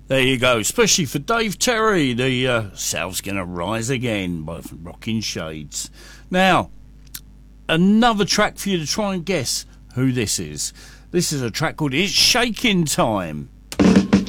There you go, especially for Dave Terry, the South's Gonna Rise Again by Rockin' Shades. Now, another track for you to try and guess who this is. This is a track called It's Shaking Time.